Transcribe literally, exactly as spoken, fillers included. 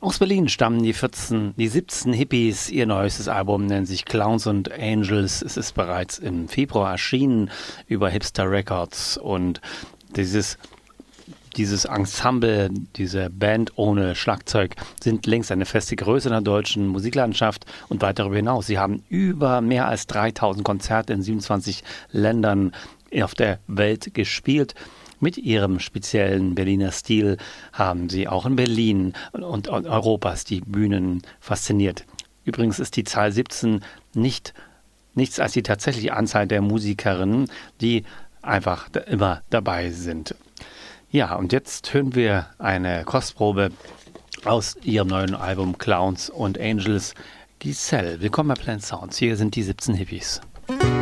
Aus Berlin stammen die vierzehn, die siebzehn Hippies. Ihr neuestes Album nennt sich Clowns and Angels. Es ist bereits im Februar erschienen über Hipster Records. Und dieses, dieses Ensemble, diese Band ohne Schlagzeug sind längst eine feste Größe in der deutschen Musiklandschaft und weit darüber hinaus. Sie haben über mehr als dreitausend Konzerte in siebenundzwanzig Ländern auf der Welt gespielt. Mit ihrem speziellen Berliner Stil haben sie auch in Berlin und Europas die Bühnen fasziniert. Übrigens ist die Zahl siebzehn nicht nichts als die tatsächliche Anzahl der Musikerinnen, die einfach immer dabei sind. Ja, und jetzt hören wir eine Kostprobe aus ihrem neuen Album Clowns and Angels. Giselle, willkommen bei Planet Sounds. Hier sind die siebzehn Hippies.